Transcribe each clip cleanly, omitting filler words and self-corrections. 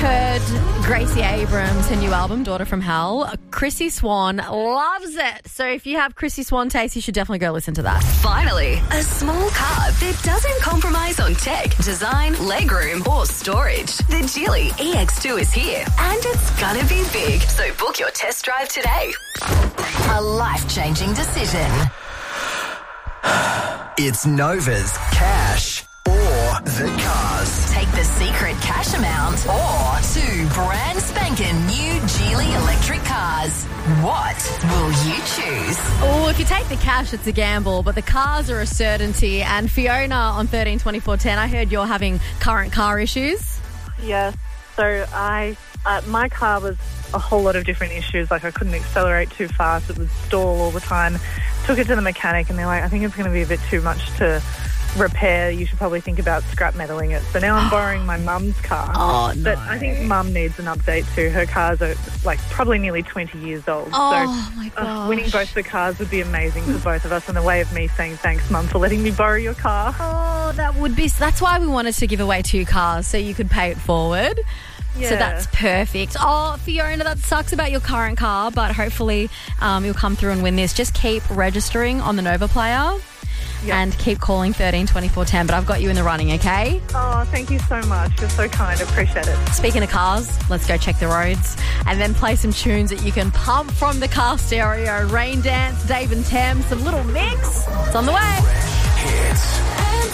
heard Gracie Abrams, her new album, Daughter from Hell. Chrissy Swan loves it. So if you have Chrissy Swan taste, you should definitely go listen to that. Finally, a small car that doesn't compromise on tech, design, legroom or storage. The Geely EX2 is here and it's gonna be big. So book your test drive today. A life-changing decision. It's Nova's Cash or the Cars. Take the secret cash amount or 2 brand spanking new Geely electric cars. What will you choose? Oh, if you take the cash, it's a gamble, but the cars are a certainty. And Fiona on 132410, I heard you're having current car issues. Yes. So my car was a whole lot of different issues. Like I couldn't accelerate too fast. It would stall all the time. Took it to the mechanic and they're like, I think it's going to be a bit too much to repair. You should probably think about scrap metaling it. So now I'm borrowing my mum's car. Oh, no. But I think mum needs an update too. Her cars are like probably nearly 20 years old. Oh, my gosh. Winning both the cars would be amazing for both of us, and a way of me saying thanks, Mum, for letting me borrow your car. Oh, that's why we wanted to give away 2 cars, so you could pay it forward. Yeah. So that's perfect. Oh, Fiona, that sucks about your current car, but hopefully you'll come through and win this. Just keep registering on the Nova Player and keep calling 132410, but I've got you in the running, okay? Oh, thank you so much. You're so kind. I appreciate it. Speaking of cars, let's go check the roads and then play some tunes that you can pump from the car stereo. Rain Dance, Dave and Tem, some Little Mix. It's on the way. Hits.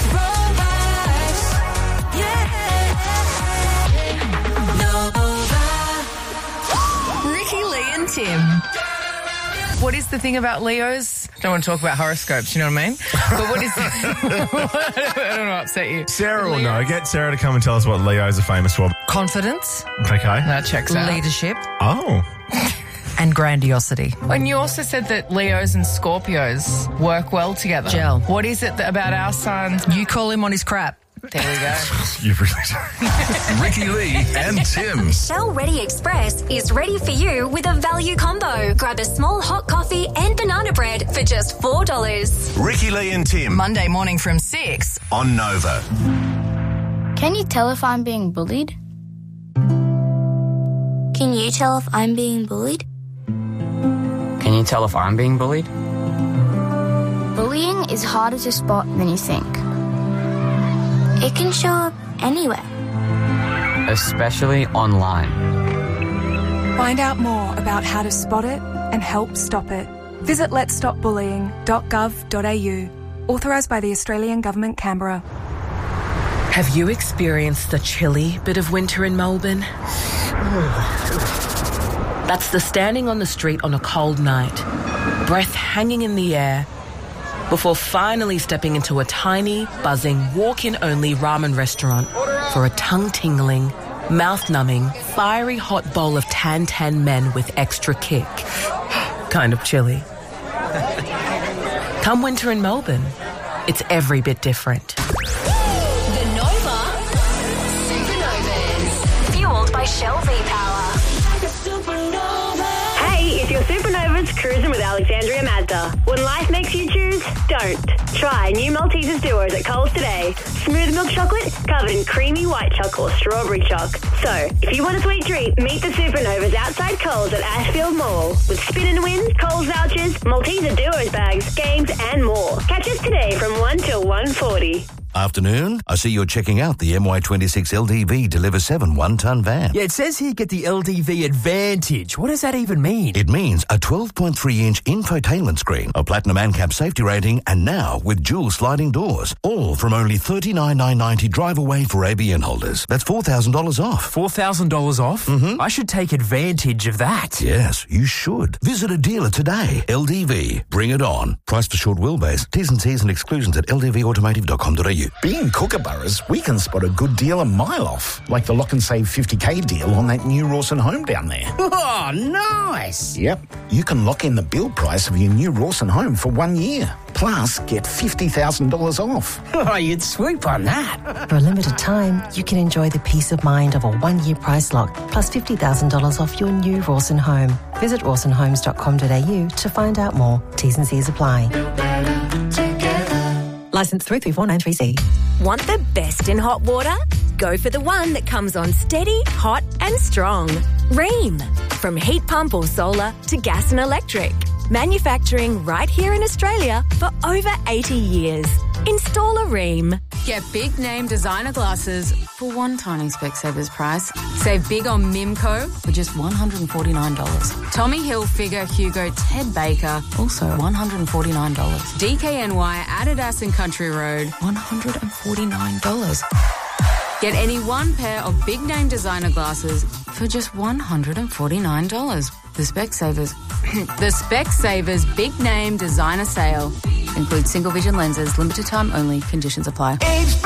Ricky, Lee and Tim. What is the thing about Leos? I don't want to talk about horoscopes, you know what I mean? But what is I don't want to upset you. Sarah will know. Get Sarah to come and tell us what Leos are famous for. Confidence. Okay. That checks out. Leadership. Oh. And grandiosity. And you also said that Leos and Scorpios work well together. Gel. What is it about our signs? You call him on his crap. There we go. You really Ricky Lee and Tim. Shell Ready Express is ready for you with a value combo. Grab a small hot coffee and banana bread for just $4. Ricky Lee and Tim Monday morning from 6. on Nova. Can you tell if I'm being bullied? Can you tell if I'm being bullied? Can you tell if I'm being bullied? Bullying is harder to spot than you think. It can show up anywhere. Especially online. Find out more about how to spot it and help stop it. Visit letsstopbullying.gov.au. Authorised by the Australian Government, Canberra. Have you experienced the chilly bit of winter in Melbourne? That's the standing on the street on a cold night, breath hanging in the air, before finally stepping into a tiny, buzzing, walk-in-only ramen restaurant for a tongue-tingling, mouth-numbing, fiery hot bowl of tan men with extra kick. Kind of chilly. Come winter in Melbourne, it's every bit different. The Nova Supernovas. Fueled by Shell V-Power. Hey, it's your Supernovas cruising with Alexandria Mazda. When life makes you choose, don't. Try new Maltesers Duos at Coles today. Smooth milk chocolate covered in creamy white chocolate or strawberry choc. So, if you want a sweet treat, meet the Supernovas outside Coles at Ashfield Mall with spin and win, Coles vouchers, Malteser Duos bags, games and more. Catch us today from 1 till 1:40. Afternoon, I see you're checking out the MY26 LDV Deliver 7 one-ton van. Yeah, it says here get the LDV Advantage. What does that even mean? It means a 12.3-inch infotainment screen, a platinum ANCAP safety rating, and now with dual sliding doors. All from only $39,990 drive away for ABN holders. That's $4,000 off. $4,000 off? Mm-hmm. I should take advantage of that. Yes, you should. Visit a dealer today. LDV. Bring it on. Price for short wheelbase. T's and C's and exclusions at ldvautomotive.com.au. Being Kookaburras, we can spot a good deal a mile off, like the Lock and Save 50k deal on that new Rawson home down there. Oh, nice! Yep, you can lock in the build price of your new Rawson home for 1 year, plus get $50,000 off. Oh, you'd swoop on that. For a limited time, you can enjoy the peace of mind of a 1-year price lock, plus $50,000 off your new Rawson home. Visit rawsonhomes.com.au to find out more. T's and C's apply. Licence 334936. Want the best in hot water? go for the one that comes on steady, hot and strong. Rheem. From heat pump or solar to gas and electric. Manufacturing right here in Australia for over 80 years. Install a Rheem. Get big name designer glasses for one tiny Specsavers price. Save big on Mimco for just $149. Tommy Hilfiger, Hugo, Ted Baker, also $149. DKNY, Adidas and Country Road, $149. Get any one pair of big name designer glasses for just $149. The Specsavers Big Name Designer Sale includes single vision lenses, limited time only. Conditions apply.